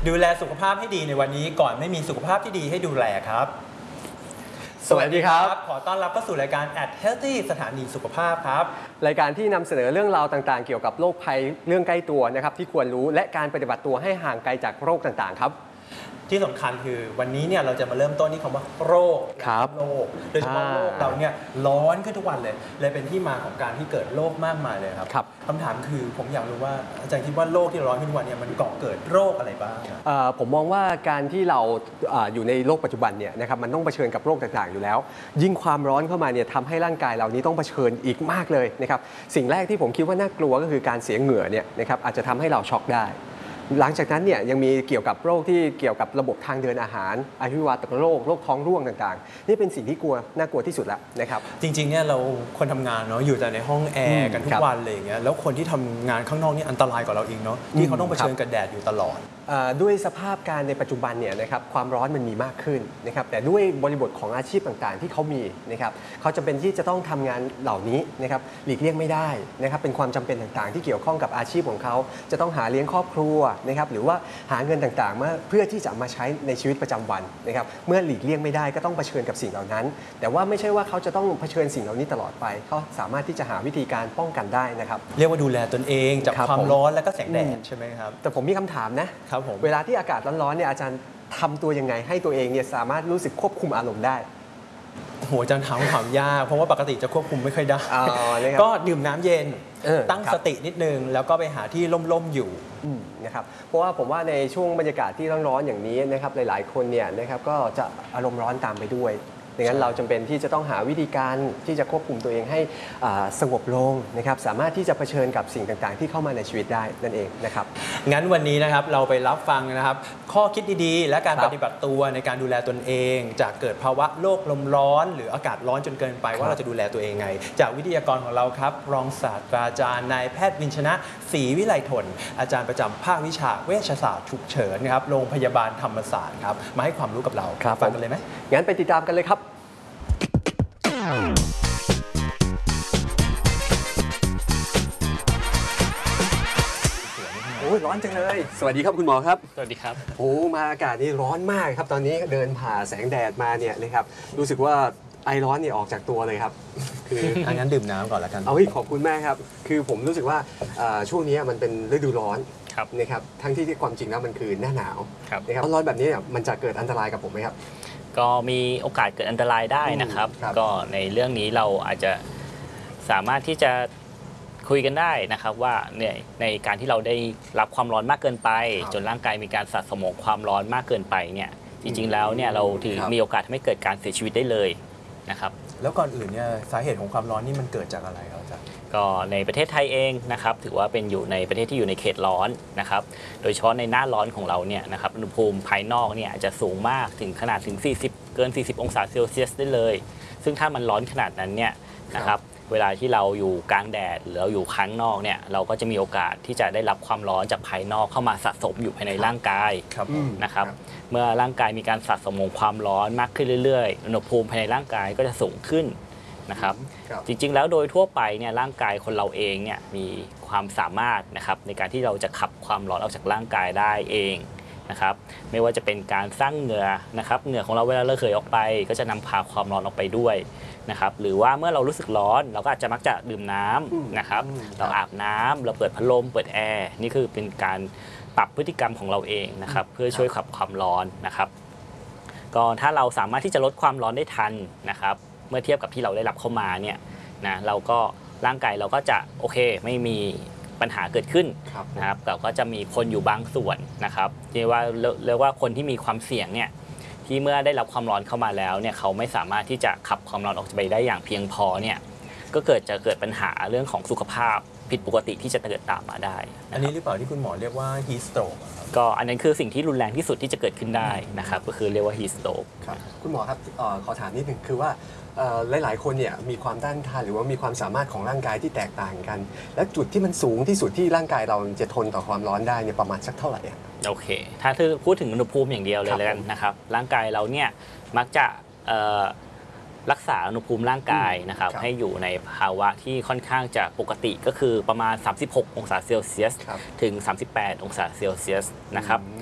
ดูแลสุขภาพให้ดีในวันนี้ก่อนไม่มีสุขภาพที่ดีให้ดูแลครับสวัสดีครับขอต้อนรับเข้าสู่รายการ At Healthy สถานีสุขภาพครับรายการที่นำเสนอเรื่องราวต่างๆเกี่ยวกับโรคภัยเรื่องใกล้ตัวนะครับที่ควรรู้และการปฏิบัติตัวให้ห่างไกลจากโรคต่างๆครับที่สำคัญคือวันนี้เนี่ยเราจะมาเริ่มต้นที่คำว่าโรคโรคโดยเฉพาะโรคเราเนี่ยร้อนขึ้นทุกวันเลยเป็นที่มาของการที่เกิดโรคมากมายเลยครับคำถามคือผมอยากรู้ว่าอาจารย์คิดว่าโรคที่ร้อนขึ้นทุกวันเนี่ยมันก่อเกิดโรคอะไรบ้างผมมองว่าการที่เราอยู่ในโลกปัจจุบันเนี่ยนะครับมันต้องเผชิญกับโรคต่างๆอยู่แล้วยิ่งความร้อนเข้ามาเนี่ยทำให้ร่างกายเรานี้ต้องเผชิญอีกมากเลยนะครับสิ่งแรกที่ผมคิดว่าน่ากลัวก็คือการเสียเหงื่อเนี่ยนะครับอาจจะทำให้เราช็อกได้หลังจากนั้นเนี่ยยังมีเกี่ยวกับโรคที่เกี่ยวกับระบบทางเดินอาหารอหิวาตกโรคท้องร่วงต่างๆนี่เป็นสิ่งที่น่ากลัวที่สุดแล้วนะครับจริงๆเนี่ยเราคนทำงานเนาะอยู่แต่ในห้องแอร์กันทุกวันเลยอย่างเงี้ยแล้วคนที่ทำงานข้างนอกนี่อันตรายกว่าเราอีกเนาะที่เขาต้องเผชิญกับแดดอยู่ตลอดด้วยสภาพการในปัจจุบันเนี่ยนะครับความร้อนมันมีมากขึ้นนะครับแต่ด้วยบริบทของอาชีพต่างๆที่เขามีนะครับเขาจำเป็นที่จะต้องทำงานเหล่านี้นะครับหลีกเลี่ยงไม่ได้นะครับเป็นความจำเป็นต่างๆที่เกี่ยวข้องกับอาชีพของเขาจะต้องหาเลี้ยงครอบครัวนะครับหรือว่าหาเงินต่างๆเพื่อที่จะมาใช้ในชีวิตประจำวันนะครับเมื่อหลีกเลี่ยงไม่ได้ก็ต้องเผชิญกับสิ่งเหล่านั้นแต่ว่าไม่ใช่ว่าเขาจะต้องเผชิญสิ่งเหล่านี้ตลอดไปเขาสามารถที่จะหาวิธีการป้องกันได้นะครับเรียกว่าดูแลตนเองจากความร้อนและก็แสงแดดใช่ไหมครับแต่ผมมีคำถามนะครับผมเวลาที่อากาศร้อนๆเนี่ยอาจารย์ทำตัวยังไงให้ตัวเองเนี่ยสามารถรู้สึกควบคุมอารมณ์ได้โหอาจารย์ถามยากเพราะว่าปกติจะควบคุมไม่ค่อยได้ก็ดื่มน้ำเย็นตั้งสตินิดนึงแล้วก็ไปหาที่ร่มๆอยู่นะครับเพราะว่าผมว่าในช่วงบรรยากาศที่ร้อนๆอย่างนี้นะครับหลายๆคนเนี่ยนะครับก็จะอารมณ์ร้อนตามไปด้วยดังนั้นเราจำเป็นที่จะต้องหาวิธีการที่จะควบคุมตัวเองให้สงบลงนะครับสามารถที่จะเผชิญกับสิ่งต่างๆที่เข้ามาในชีวิตได้นั่นเองนะครับงั้นวันนี้นะครับเราไปรับฟังนะครับข้อคิดดีๆและการปฏิบัติตัวในการดูแลตนเองจากเกิดภาวะโลกลมร้อนหรืออากาศร้อนจนเกินไปว่าเราจะดูแลตัวเองไงจากวิทยากรของเราครับรองศาสตราจารย์นายแพทย์วินชนะศรีวิไลทนอาจารย์ประจำภาควิชาเวชศาสตร์ฉุกเฉินนะครับโรงพยาบาลธรรมศาสตร์ครับมาให้ความรู้กับเราฟังกันเลยไหมงั้นไปติดตามกันเลยครับโอ้ยร้อนจังเลยสวัสดีครับคุณหมอครับสวัสดีครับโอ้มาอากาศนี่ร้อนมากครับตอนนี้เดินผ่าแสงแดดมาเนี่ยนะครับรู้สึกว่าไอร้อนนี่ออกจากตัวเลยครับคืองั้นดื่มน้ำก่อนละกันขอบคุณมากครับคือผมรู้สึกว่าช่วงนี้มันเป็นฤดูร้อนนะครับทั้งที่ความจริงแล้วมันคือหน้าหนาวนะครับร้อนแบบนี้มันจะเกิดอันตรายกับผมไหมครับก็มีโอกาสเกิดอันตรายได้นะครับก็ในเรื่องนี้เราอาจจะสามารถที่จะคุยกันได้นะครับว่าในการที่เราได้รับความร้อนมากเกินไปจนร่างกายมีการสะสมความร้อนมากเกินไปเนี่ยจริงๆแล้วเนี่ยเราถือมีโอกาสทำให้เกิดการเสียชีวิตได้เลยนะครับแล้วก่อนอื่นเนี่ยสาเหตุของความร้อนนี่มันเกิดจากอะไรครับอาจารย์ก็ในประเทศไทยเองนะครับถือว่าเป็นอยู่ในประเทศที่อยู่ในเขตร้อนนะครับโดยเฉพาะในหน้าร้อนของเราเนี่ยนะครับอุณหภูมิภายนอกเนี่ยอาจจะสูงมากถึงขนาดถึงเกิน 40 องศาเซลเซียสได้เลยซึ่งถ้ามันร้อนขนาดนั้นเนี่ยนะครับเวลาที่เราอยู่กลางแดดหรือเราอยู่ข้างนอกเนี่ยเราก็จะมีโอกาสที่จะได้รับความร้อนจากภายนอกเข้ามาสะสมอยู่ภายในร่างกายนะครับเมื่อร่างกายมีการสะสมของความร้อนมากขึ้นเรื่อยๆอุณหภูมิภายในร่างกายก็จะสูงขึ้นนะครับจริงๆแล้วโดยทั่วไปเนี่ยร่างกายคนเราเองเนี่ยมีความสามารถนะครับในการที่เราจะขับความร้อนออกจากร่างกายได้เองนะครับไม่ว่าจะเป็นการสร้างเหงื่อนะครับเหงื่อของเราเวลาระเหยออกไปก็จะนำพาความร้อนออกไปด้วยนะครับหรือว่าเมื่อเรารู้สึกร้อนเราก็อาจจะมักจะดื่มน้ำนะครับเราอาบน้ำเราเปิดพัดลมเปิดแอร์นี่คือเป็นการปรับพฤติกรรมของเราเองนะครับเพื่อช่วยขับความร้อนนะครับก็ถ้าเราสามารถที่จะลดความร้อนได้ทันนะครับเมื่อเทียบกับที่เราได้รับเข้ามาเนี่ยนะเราก็ร่างกายเราก็จะโอเคไม่มีปัญหาเกิดขึ้นนะครับแต่ก็จะมีคนอยู่บางส่วนนะครับที่ว่าเรียกว่าคนที่มีความเสี่ยงเนี่ยที่เมื่อได้รับความร้อนเข้ามาแล้วเนี่ยเขาไม่สามารถที่จะขับความร้อนออกไปได้อย่างเพียงพอเนี่ยก็จะเกิดปัญหาเรื่องของสุขภาพผิดปกติที่จะเกิดตามมาได้อันนี้หรือเปล่าที่คุณหมอเรียกว่า heat stroke ก็อันนั้นคือสิ่งที่รุนแรงที่สุดที่จะเกิดขึ้นได้นะครับก็คือเรียกว่า heat stroke คุณหมอครับขอถามนิดหนึ่งคือว่าหลายๆคนเนี่ยมีความต้านทานหรือว่ามีความสามารถของร่างกายที่แตกต่างกันและจุดที่มันสูงที่สุดที่ร่างกายเราจะทนต่อความร้อนได้เนี่ยประมาณสักเท่าไหร่โอเคถ้าพูดถึงอุณหภูมิอย่างเดียวเลยแล้วกันนะครับร่างกายเราเนี่ยมักจะรักษาอุณหภูมิร่างกายนะครับให้อยู่ในภาวะที่ค่อนข้างจะปกติก็คือประมาณ36 องศาเซลเซียสถึง38 องศาเซลเซียสนะครับ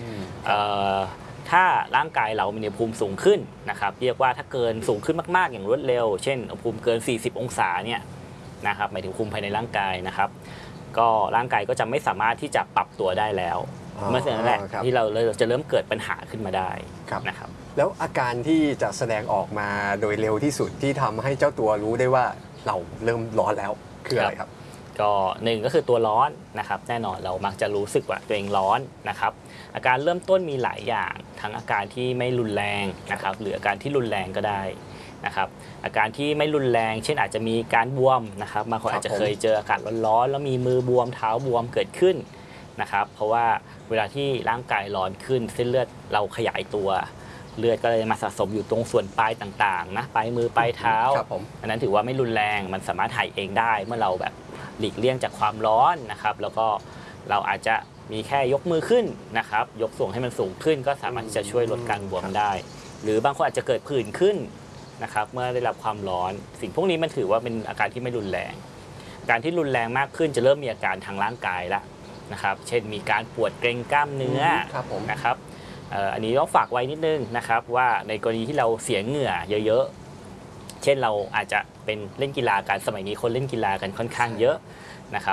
ถ้าร่างกายเรามีอุณหภูมิสูงขึ้นนะครับเรียกว่าถ้าเกินสูงขึ้นมากๆอย่างรวดเร็วเช่นอุณหภูมิเกิน40องศาเนี่ยนะครับหมายถึงอุณหภูมิภายในร่างกายนะครับก็ร่างกายก็จะไม่สามารถที่จะปรับตัวได้แล้วเมื่อนั้นแหละที่เราจะเริ่มเกิดปัญหาขึ้นมาได้นะครับแล้วอาการที่จะแสดงออกมาโดยเร็วที่สุดที่ทำให้เจ้าตัวรู้ได้ว่าเราเริ่มร้อนแล้วคืออะไรครับก็หนึ่งก็คือตัวร้อนนะครับแน่นอนเรามักจะรู้สึกว่าตัวเองร้อนนะครับอาการเริ่มต้นมีหลายอย่างทั้งอาการที่ไม่รุนแรงนะครับหรืออาการที่รุนแรงก็ได้นะครับอาการที่ไม่รุนแรงเช่นอาจจะมีการบวมนะครับบางคนอาจจะเคยเจออากาศร้อนๆแล้วมีมือบวมเท้าบวมเกิดขึ้นนะครับเพราะว่าเวลาที่ร่างกายร้อนขึ้นเส้นเลือดเราขยายตัวเลือดก็เลยมาสะสมอยู่ตรงส่วนปลายต่างๆนะปลายมือปลายเท้าอันนั้นถือว่าไม่รุนแรงมันสามารถถ่ายเองได้เมื่อเราแบบหลีกเลี่ยงจากความร้อนนะครับแล้วก็เราอาจจะมีแค่ยกมือขึ้นนะครับยกส่งให้มันสูงขึ้นก็สามารถที่จะช่วยลดการบวมได้หรือบางคนอาจจะเกิดผื่นขึ้นนะครับเมื่อได้รับความร้อนสิ่งพวกนี้มันถือว่าเป็นอาการที่ไม่รุนแรงการที่รุนแรงมากขึ้นจะเริ่มมีอาการทางร่างกายแล้วนะครับเช่นมีการปวดเกร็งกล้ามเนื้อนะครับอันนี้ต้องฝากไว้นิดนึงนะครับว่าในกรณีที่เราเสียเหงื่อเยอะๆเช่นเราอาจจะเป็นเล่นกีฬากันสมัยนี้คนเล่นกีฬากันค่อนข้างเยอะนะครับ